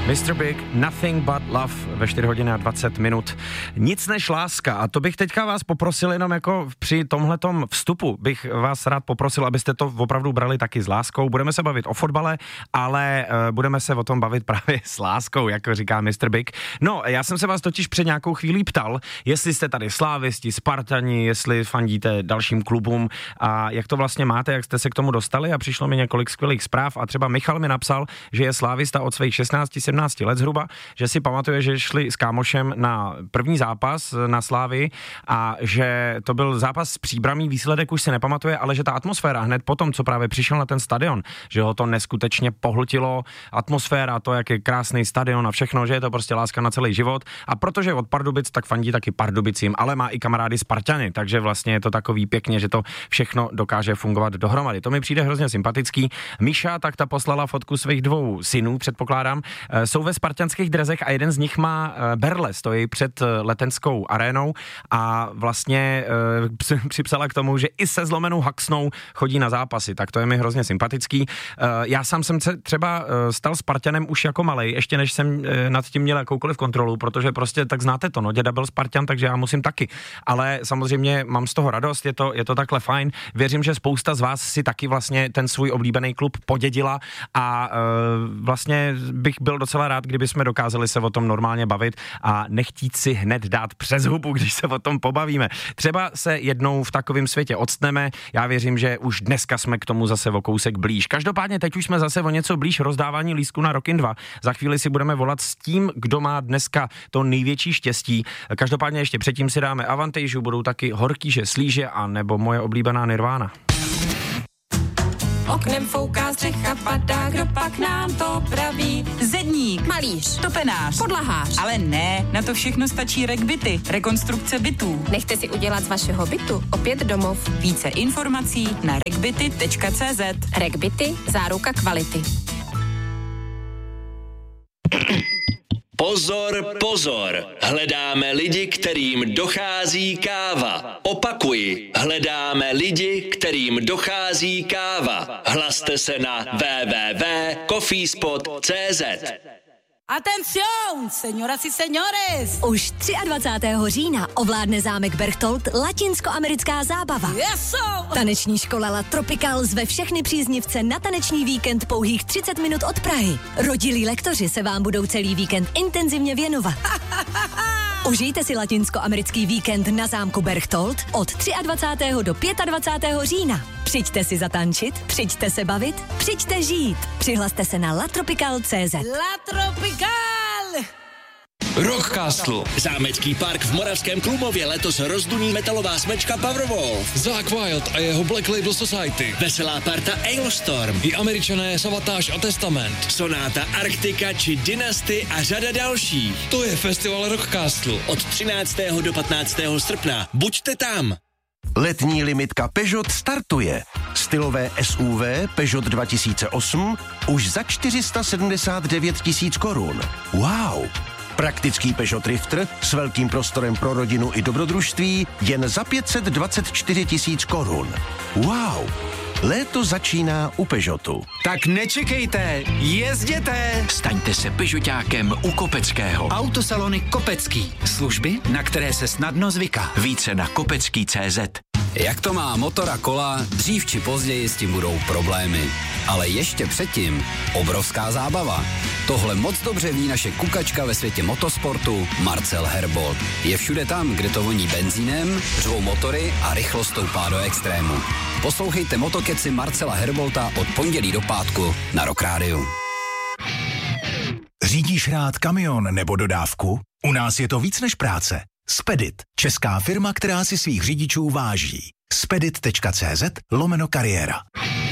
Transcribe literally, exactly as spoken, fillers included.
mister Big, Nothing But Love ve čtyři hodiny a dvacet minut. Nic než láska. A to bych teďka vás poprosil jenom jako při tomhletom vstupu bych vás rád poprosil, abyste to opravdu brali taky s láskou. Budeme se bavit o fotbale, ale uh, budeme se o tom bavit právě s láskou, jako říká mister Big. No, já jsem se vás totiž před nějakou chvílí ptal, jestli jste tady slávisti, Spartani, jestli fandíte dalším klubům a jak to vlastně máte, jak jste se k tomu dostali, a přišlo mi několik skvělých zpráv a třeba Michal mi napsal, že je slávista od svých šestnáct sedmnáct let zhruba, že si pamatuje, že šli s kámošem na první zápas na Slávii a že to byl zápas s Příbramí, výsledek už se nepamatuje, ale že ta atmosféra hned potom, co právě přišel na ten stadion, že ho to neskutečně pohltilo, atmosféra, to, jak je krásný stadion a všechno, že je to prostě láska na celý život. A protože od Pardubic, tak fandí taky Pardubicím, ale má i kamarády Spartany, takže vlastně je to takový pěkně, že to všechno dokáže fungovat dohromady. To mi přijde hrozně sympatický. Míša tak ta poslala fotku svých dvou synů, předpokládám, jsou ve spartanských drezech a jeden z nich má berle, stojí před Letenskou arénou a vlastně e, připsala k tomu, že i se zlomenou haxnou chodí na zápasy, tak to je mi hrozně sympatický. E, já sám jsem se třeba stal Spartanem už jako malej, ještě než jsem e, nad tím měl jakoukoliv kontrolu, protože prostě tak znáte to, no, děda byl Spartan, takže já musím taky. Ale samozřejmě mám z toho radost, je to, je to takhle fajn. Věřím, že spousta z vás si taky vlastně ten svůj oblíbený klub podědila a e, vlastně bych byl docela rád, kdyby jsme dokázali se o tom normálně bavit a nechtít si hned dát přes hubu, když se o tom pobavíme. Třeba se jednou v takovém světě odstneme, já věřím, že už dneska jsme k tomu zase o kousek blíž. Každopádně teď už jsme zase o něco blíž rozdávání lístků na Rockin dva. Za chvíli si budeme volat s tím, kdo má dneska to největší štěstí. Každopádně ještě předtím si dáme Avantejžu, budou taky Horkýže, Slíže a nebo moje oblíbená Nirvana. Oknem fouká střecha, padá, kdo pak nám to praví? Zedník, Malíř, topenář, podlahář. ale ne, na to všechno stačí RegBity, rekonstrukce bytů. Nechte si udělat z vašeho bytu opět domov. Více informací na regbity tečka cé zet. RegBity, záruka kvality. Pozor, pozor, hledáme lidi, kterým dochází káva. Opakuji, hledáme lidi, kterým dochází káva. Hlaste se na w w w tečka coffeespot tečka cé zet. Atención, señoras y señores! Už dvacátého třetího října ovládne zámek Berchtold latinskoamerická zábava. Yeso! Taneční škola La Tropical zve všechny příznivce na taneční víkend pouhých třicet minut od Prahy. Rodilí lektoři se vám budou celý víkend intenzivně věnovat. Užijte si latinskoamerický víkend na zámku Berchtold od dvacátého třetího do dvacátého pátého října. Přijďte si zatančit, přijďte se bavit, přijďte žít. Přihlaste se na latropical tečka cé zet. La Tropical! Rockcastle. Zámecký park v Moravském Klumově letos rozduní metalová smečka Powerwolf. Zakk Wylde a jeho Black Label Society. Veselá parta Ailstorm. I Američané Savatage a Testament. Sonáta Arktika či Dynasty a řada dalších. To je festival Rockcastle. Od třináctého do patnáctého srpna. Buďte tam. Letní limitka Peugeot startuje. Stylové S U V Peugeot dva tisíce osm už za čtyři sta sedmdesát devět tisíc korun. Wow! Praktický Peugeot Rifter s velkým prostorem pro rodinu i dobrodružství jen za pět set dvacet čtyři tisíc korun. Wow! Léto začíná u Peugeotu. Tak nečekejte, jezděte! Staňte se Peugeotákem u Kopeckého. Autosalony Kopecký. Služby, na které se snadno zvyká. Více na kopecký tečka cé zet. Jak to má motor a kola, dřív či později s tím budou problémy. Ale ještě předtím obrovská zábava. Tohle moc dobře ví naše kukačka ve světě motosportu Marcel Herbold. Je všude tam, kde to voní benzínem, řvou motory a rychlost stoupá do extrému. Poslouchejte motokeci Marcela Herbolta od pondělí do pátku na Rock Rádiu. Řídíš rád kamion nebo dodávku? U nás je to víc než práce. Spedit, česká firma, která si svých řidičů váží. spedit tečka cé zet lomeno kariéra.